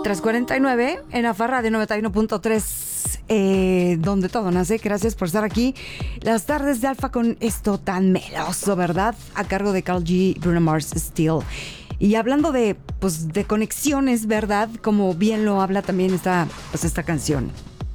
3:49 en la Farra de 91.3, donde todo nace. Gracias por estar aquí. Las tardes de Alfa con esto tan meloso, ¿verdad? A cargo de Karl G, Bruno Mars, Steel. Y hablando de conexiones, ¿verdad? Como bien lo habla también esta canción.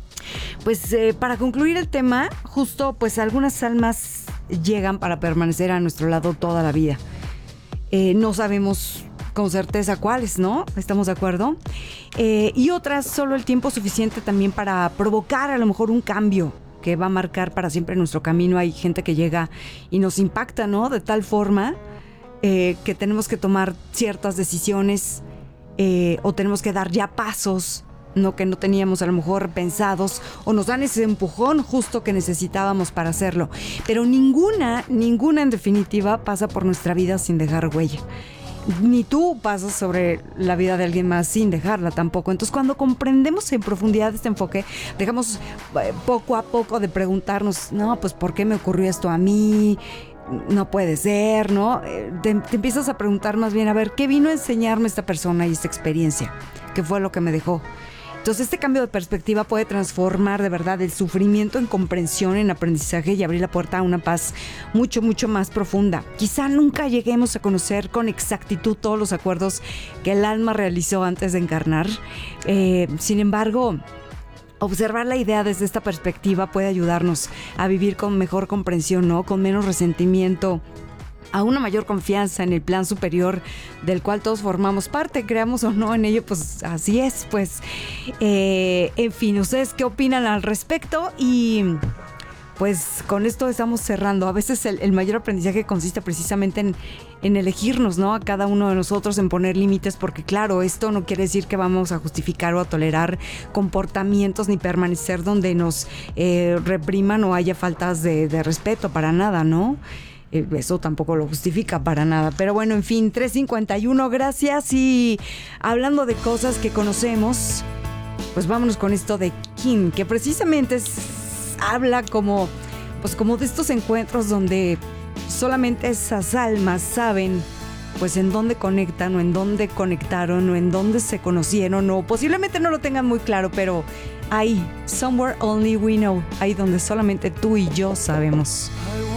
Para concluir el tema, justo algunas almas llegan para permanecer a nuestro lado toda la vida. No sabemos con certeza cuáles, ¿no? ¿Estamos de acuerdo? Y otras solo el tiempo suficiente también para provocar a lo mejor un cambio que va a marcar para siempre nuestro camino. Hay gente que llega y nos impacta, ¿no? De tal forma que tenemos que tomar ciertas decisiones o tenemos que dar ya pasos, ¿no? Que no teníamos a lo mejor pensados, o nos dan ese empujón justo que necesitábamos para hacerlo. Pero ninguna en definitiva pasa por nuestra vida sin dejar huella. Ni tú pasas sobre la vida de alguien más sin dejarla tampoco. Entonces, cuando comprendemos en profundidad este enfoque, dejamos poco a poco de preguntarnos, no, pues ¿por qué me ocurrió esto a mí? No puede ser, ¿no? Te empiezas a preguntar más bien, a ver, ¿qué vino a enseñarme esta persona y esta experiencia? ¿Qué fue lo que me dejó? Entonces, este cambio de perspectiva puede transformar de verdad el sufrimiento en comprensión, en aprendizaje, y abrir la puerta a una paz mucho, mucho más profunda. Quizá nunca lleguemos a conocer con exactitud todos los acuerdos que el alma realizó antes de encarnar. Sin embargo, observar la idea desde esta perspectiva puede ayudarnos a vivir con mejor comprensión, ¿no? Con menos resentimiento, a una mayor confianza en el plan superior del cual todos formamos parte, creamos o no en ello, pues así es, en fin, ¿ustedes qué opinan al respecto? Y pues con esto estamos cerrando. A veces el mayor aprendizaje consiste precisamente en elegirnos, ¿no? A cada uno de nosotros, en poner límites, porque claro, esto no quiere decir que vamos a justificar o a tolerar comportamientos ni permanecer donde nos repriman o haya faltas de respeto, para nada, ¿no? Eso tampoco lo justifica para nada. Pero bueno, en fin, 3:51, gracias. Y hablando de cosas que conocemos, pues vámonos con esto de King, que precisamente habla como de estos encuentros donde solamente esas almas saben pues en dónde conectan, o en dónde conectaron, o en dónde se conocieron, o posiblemente no lo tengan muy claro, pero ahí, somewhere only we know, ahí donde solamente tú y yo sabemos.